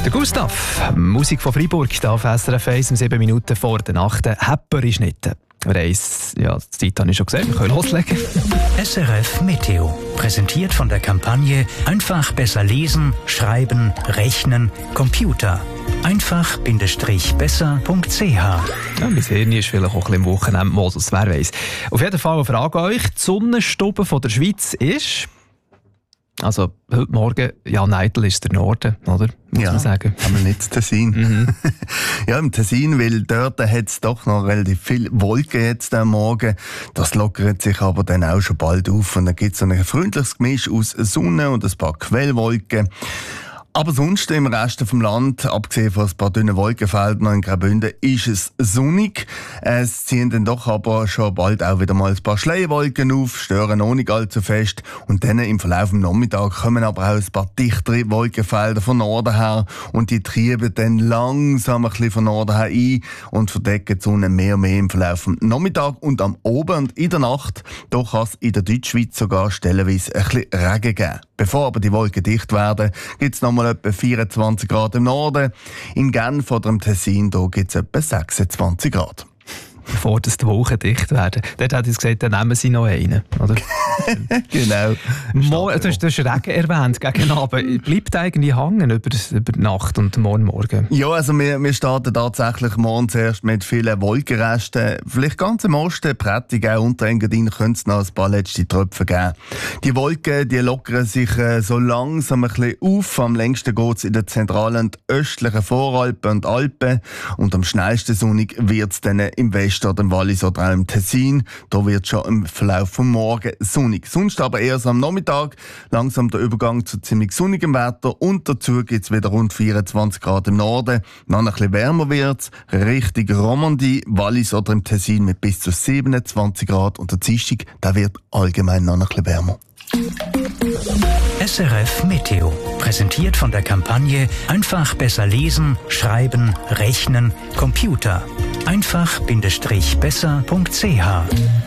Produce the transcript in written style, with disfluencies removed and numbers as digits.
Der Gustav, Musik von Freiburg, hier auf SRF 1 um 7 Minuten vor der Nacht. Häpper ist nicht. Die Zeit habe ich schon gesehen, wir können loslegen. SRF Meteo, präsentiert von der Kampagne Einfach besser lesen, schreiben, rechnen, Computer. Einfach-besser.ch. Ja, mein Hirn ist vielleicht auch ein bisschen im Wochenendmodus, wer weiss. Auf jeden Fall eine Frage an euch. Die Sonnenstube von der Schweiz ist... Also, heute Morgen, ja, Neitel ist der Norden, oder? Muss man sagen. Aber nicht das Tessin. Ja, im Tessin, weil dort hat es doch noch relativ viel Wolken jetzt am Morgen. Das lockert sich aber dann auch schon bald auf. Und dann gibt es ein freundliches Gemisch aus Sonne und ein paar Quellwolken. Aber sonst im Rest vom Land, abgesehen von ein paar dünnen Wolkenfeldern in Graubünden, ist es sonnig. Es ziehen dann doch aber schon bald auch wieder mal ein paar Schleierwolken auf, stören auch nicht allzu fest. Und dann im Verlauf des Nachmittags kommen aber auch ein paar dichtere Wolkenfelder von Norden her. Und die treiben dann langsam ein bisschen von Norden her ein und verdecken die Sonne mehr und mehr im Verlauf des Nachmittags. Und am Abend und in der Nacht, da kann es in der Deutschschweiz sogar stellenweise ein bisschen Regen geben. Bevor aber die Wolken dicht werden, gibt es nochmal etwa 24 Grad im Norden. In Genf oder im Tessin gibt es etwa 26 Grad. Bevor die Wolken dicht werden. Dort hat es gesagt, dann nehmen sie noch einen, oder? Genau. Du hast Regen erwähnt gegen Abend. Bleibt eigentlich hängen über die Nacht und morgen? Ja, also wir starten tatsächlich morgen zuerst mit vielen Wolkenresten. Vielleicht ganz im Osten, Prättig, auch unter Engadin, könnte es noch ein paar letzte Tröpfe geben. Die Wolken, die lockern sich so langsam ein bisschen auf. Am längsten geht es in den zentralen und östlichen Voralpen und Alpen. Und am schnellsten sonnig wird es dann im Westen oder im Wallis oder auch im Tessin. Da wird schon im Verlauf vom Morgen sonnig. Sonst aber erst am Nachmittag langsam der Übergang zu ziemlich sonnigem Wetter und dazu gibt es wieder rund 24 Grad im Norden. Dann ein bisschen wärmer wird es, Richtung Romandie, Wallis oder im Tessin mit bis zu 27 Grad und der Dienstag, der wird allgemein noch ein bisschen wärmer. SRF Meteo, präsentiert von der Kampagne Einfach besser lesen, schreiben, rechnen, Computer. Einfach-besser.ch